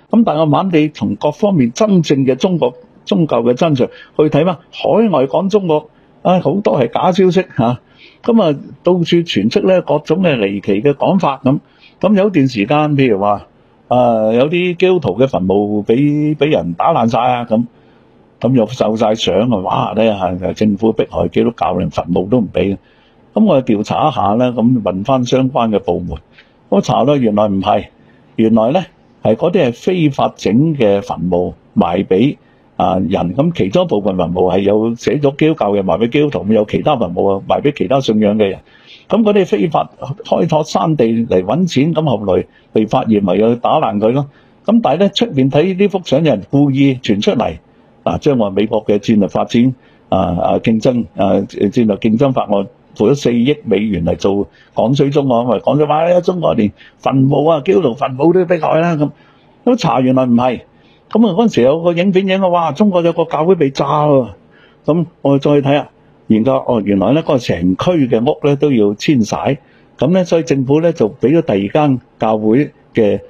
咁但係我慢慢地從各方面真正嘅中國宗教嘅真相去睇返，海外講中國好多係假消息嚇，咁啊到處傳出咧各種嘅離奇嘅講法咁。咁有段時間，譬如話有啲基督徒嘅墳墓俾人打爛晒啊咁又受晒相啊，哇咧係政府迫害基督教，連墳墓都唔俾。咁我調查一下咧，咁問翻相關嘅部門，我查到原來唔係，原來咧係嗰啲係非法整嘅墳墓賣俾人。咁其中一部分墳墓係有寫咗基督教嘅賣俾基督徒，有其他墳墓啊賣俾其他信仰嘅人。咁嗰啲非法開拓山地嚟揾錢，咁後來被發現咪要打爛佢咯。咁但係咧出面睇呢幅相，有人故意傳出嚟將話美國嘅戰略發展競爭戰略競爭法案付咗4億美元嚟做趕水中國，咪講咗話中國連墳墓基督徒墳墓都要迫害啦咁。咁查原來唔係，咁嗰陣時有個影片影啊，哇！中國有個教會被炸喎，咁我再睇下研究，原來咧嗰個成區嘅屋咧都要遷徙，咁咧所以政府咧就俾咗第二間教會嘅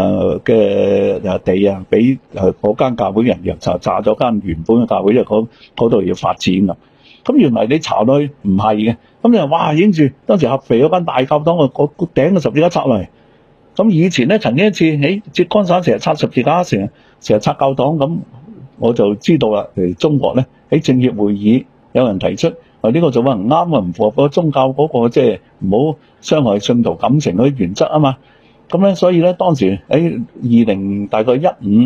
地啊，俾嗰間教會人就炸咗間原本嘅教會，因為嗰度要發展啊。咁原來你查落去唔係嘅，咁你話哇影住當時合肥嗰間大教堂個頂嘅十字架拆落嚟。咁以前咧曾經一次喺浙江省成日拆十字架，成日拆教堂，咁我就知道啦。譬如中國咧喺政協會議有人提出呢個做法唔啱啊，唔符合個宗教嗰個即係唔好傷害信徒感情嗰啲原則啊嘛。咁咧所以咧當時喺大概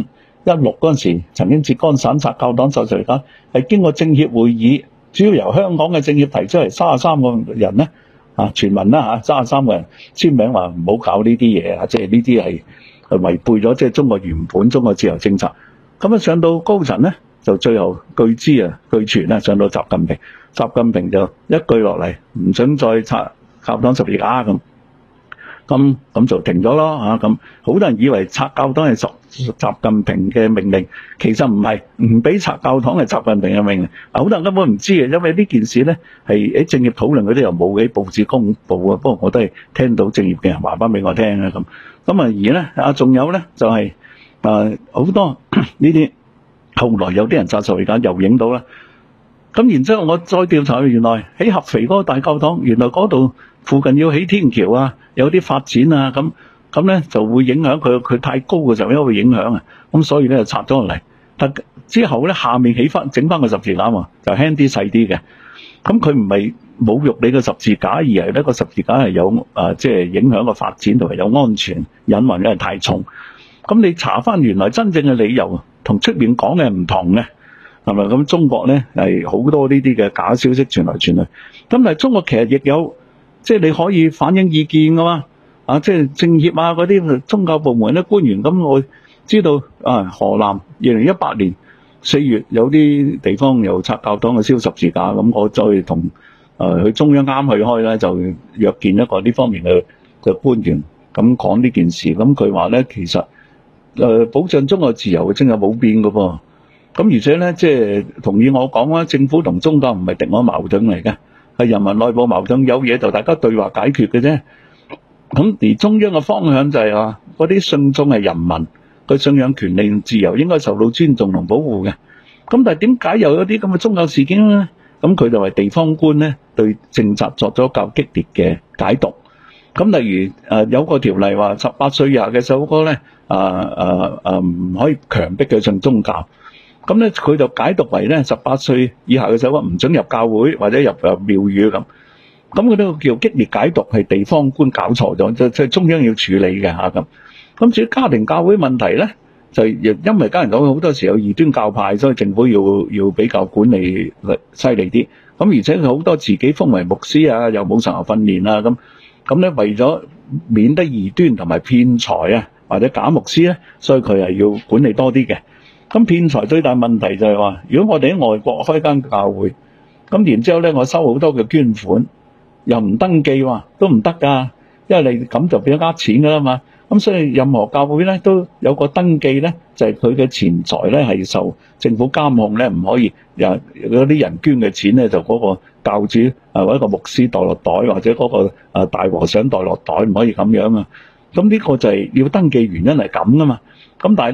15、16嗰陣時，曾經浙江省拆教堂手術嚟講係經過政協會議，主要由香港嘅政協提出嚟33個人咧全民啦33個人簽名話唔好搞呢啲嘢即係呢啲係違背咗即係中國原本中國自由政策。咁上到高層咧就最後據傳上到習近平就一句落嚟，唔准再拆教堂十字架咁就停咗咯咁好多人以為拆教堂係習近平嘅命令，其實唔係，唔俾拆教堂係習近平嘅命令。好多人根本唔知嘅，因為呢件事咧係喺政協討論嗰啲又冇喺報紙公佈啊。不過我都係聽到政協嘅人話翻俾我聽啦咁。而咧仲有咧就係好多呢啲後來有啲人拆十字架又影到啦。咁然之後我再調查，原來喺合肥嗰個大教堂，原來嗰度附近要起天橋啊，有啲發展啊，咁咧就會影響佢太高嘅時候，因為會影響啊，咁所以咧就拆咗落嚟。但之後咧下面整翻個十字架嘛，就輕啲細啲嘅。咁佢唔係侮辱你個十字架，而係呢個十字架係有即係影響個發展同埋有安全隱患，因為太重。咁你查翻原來真正嘅理由同出面講嘅唔同嘅。係咪咁？中國咧係好多呢啲嘅假消息傳來傳去。咁但係中國其實亦有，即係你可以反映意見噶嘛。即係政協嗰啲宗教部門咧官員。咁我知道河南2018年4月有啲地方有拆教堂嘅燒十字架。咁我再同去中央啱去開咧，就約見一個呢方面嘅官員，咁講呢件事。咁佢話咧其實保障中國自由真係冇變噶噃。咁而且咧，即係同意我講啦，政府同宗教唔係敵我矛盾嚟嘅，係人民內部矛盾，有嘢就大家對話解決嘅啫。咁而中央嘅方向就係話，嗰啲信眾係人民，佢信仰權利自由應該受到尊重同保護嘅。咁但係點解又有啲咁嘅宗教事件咧？咁佢就係地方官咧對政策作咗較激烈嘅解讀。咁例如有個條例話18歲以下嘅細路哥咧唔可以強迫佢信宗教。咁咧佢就解讀為咧18歲以下嘅細路哥唔准入教會或者入廟宇咁。咁佢都叫激烈解讀，係地方官搞錯咗，即係中央要處理嘅咁。咁至於家庭教會問題咧，就因為家庭教會好多時有異端教派，所以政府要比較管理犀利啲。咁而且佢好多自己封為牧師又冇神學訓練咁咧為咗免得異端同埋騙財或者假牧師咧，所以佢係要管理多啲嘅。咁騙財最大問題就係話，如果我哋喺外國開間教會，咁然之後咧我收好多嘅捐款，又唔登記都唔得㗎，因為你咁就變咗呃錢㗎啦嘛。咁所以任何教會咧都有個登記咧，就係佢嘅錢財咧係受政府監控咧，唔可以嗰啲人捐嘅錢咧就嗰個教主或者個牧師袋落袋，或者嗰個大和尚袋落袋，唔可以咁樣啊。咁呢個就係要登記原因係咁㗎嘛。咁但係